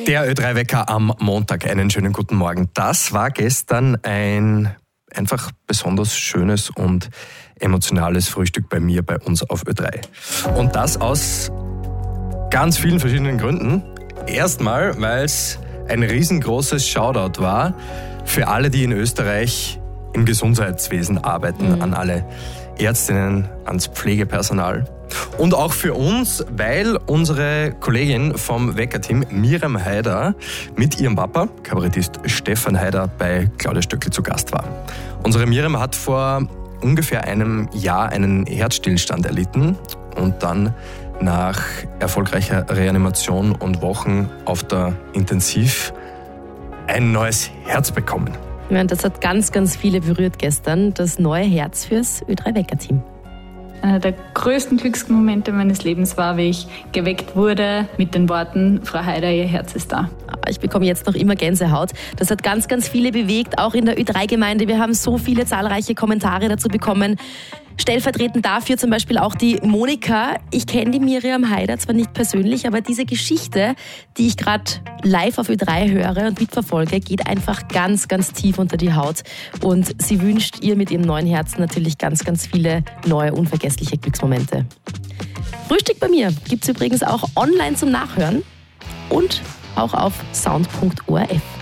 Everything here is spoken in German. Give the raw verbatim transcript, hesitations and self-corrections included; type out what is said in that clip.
Der Ö drei Wecker am Montag. Einen schönen guten Morgen. Das war gestern ein einfach besonders schönes und emotionales Frühstück bei mir, bei uns auf Ö drei. Und das aus ganz vielen verschiedenen Gründen. Erstmal, weil es ein riesengroßes Shoutout war für alle, die in Österreich im Gesundheitswesen arbeiten, mhm. an alle Ärztinnen, ans Pflegepersonal. Und auch für uns, weil unsere Kollegin vom Wecker-Team, Miriam Haider, mit ihrem Papa, Kabarettist Stefan Haider, bei Claudia Stöckl zu Gast war. Unsere Miriam hat vor ungefähr einem Jahr einen Herzstillstand erlitten und dann nach erfolgreicher Reanimation und Wochen auf der Intensiv ein neues Herz bekommen. Ja, das hat ganz, ganz viele berührt gestern, das neue Herz fürs Ö drei Wecker-Team. Einer der größten Glücksmomente meines Lebens war, wie ich geweckt wurde mit den Worten: Frau Haider, Ihr Herz ist da. Ich bekomme jetzt noch immer Gänsehaut. Das hat ganz, ganz viele bewegt, auch in der Ö drei Gemeinde. Wir haben so viele zahlreiche Kommentare dazu bekommen. Stellvertretend dafür zum Beispiel auch die Monika. Ich kenne die Miriam Haider zwar nicht persönlich, aber diese Geschichte, die ich gerade live auf Ö drei höre und mitverfolge, geht einfach ganz, ganz tief unter die Haut. Und sie wünscht ihr mit ihrem neuen Herzen natürlich ganz, ganz viele neue, unvergessliche Glücksmomente. Frühstück bei mir gibt es übrigens auch online zum Nachhören und auch auf sound punkt o r f.